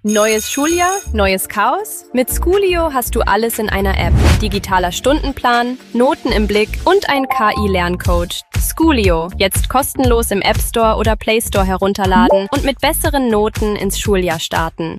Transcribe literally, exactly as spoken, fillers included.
Neues Schuljahr, neues Chaos? Mit Schoolio hast du alles in einer App. Digitaler Stundenplan, Noten im Blick und ein K I-Lerncoach. Schoolio, jetzt kostenlos im App Store oder Play Store herunterladen und mit besseren Noten ins Schuljahr starten.